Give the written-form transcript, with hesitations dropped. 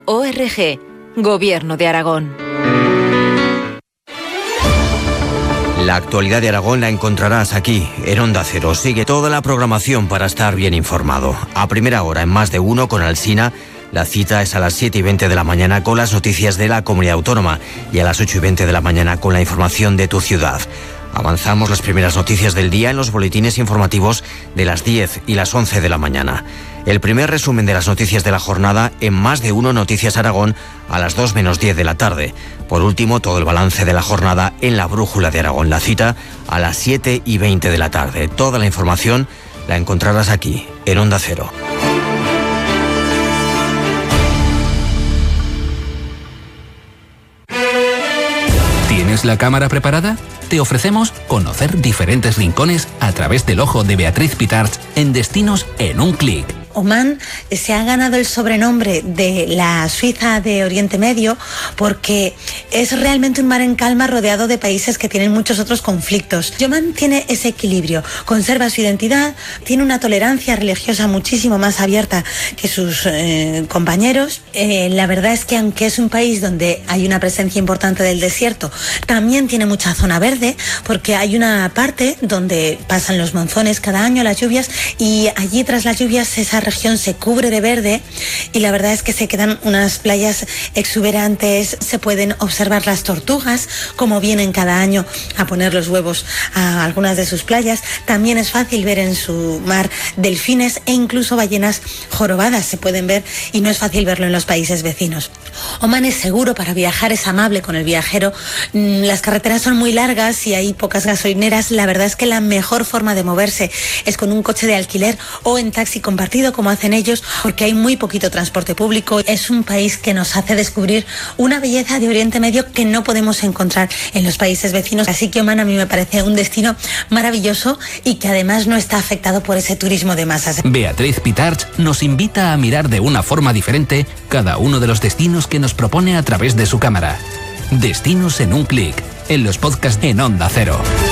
ORG, Gobierno de Aragón. La actualidad de Aragón la encontrarás aquí, en Onda Cero. Sigue toda la programación para estar bien informado. A primera hora, en Más de Uno, con Alsina. La cita es a las 7:20 de la mañana con las noticias de la Comunidad Autónoma y a las 8:20 de la mañana con la información de tu ciudad. Avanzamos las primeras noticias del día en los boletines informativos de las 10 y las 11 de la mañana. El primer resumen de las noticias de la jornada en Más de Uno Noticias Aragón a las 2 menos 10 de la tarde. Por último, todo el balance de la jornada en la Brújula de Aragón. La cita a las 7:20 de la tarde. Toda la información la encontrarás aquí, en Onda Cero. ¿Tienes la cámara preparada? Te ofrecemos conocer diferentes rincones a través del ojo de Beatriz Pitarch en Destinos en un clic. Omán se ha ganado el sobrenombre de la Suiza de Oriente Medio porque es realmente un mar en calma rodeado de países que tienen muchos otros conflictos. Omán tiene ese equilibrio, conserva su identidad, tiene una tolerancia religiosa muchísimo más abierta que sus compañeros. La verdad es que aunque es un país donde hay una presencia importante del desierto, también tiene mucha zona verde porque hay una parte donde pasan los monzones cada año, las lluvias, y allí tras las lluvias esa región se cubre de verde y la verdad es que se quedan unas playas exuberantes. Se pueden observar las tortugas como vienen cada año a poner los huevos a algunas de sus playas. También es fácil ver en su mar delfines e incluso ballenas jorobadas se pueden ver y no es fácil verlo en los países vecinos. Omán es seguro para viajar, es amable con el viajero. Las carreteras son muy largas y hay pocas gasolineras. La verdad es que la mejor forma de moverse es con un coche de alquiler o en taxi compartido, como hacen ellos, porque hay muy poquito transporte público. Es un país que nos hace descubrir una belleza de Oriente Medio que no podemos encontrar en los países vecinos. Así que Omán a mí me parece un destino maravilloso y que además no está afectado por ese turismo de masas. Beatriz Pitarch nos invita a mirar de una forma diferente cada uno de los destinos que nos propone a través de su cámara. Destinos en un clic, en los podcasts en Onda Cero.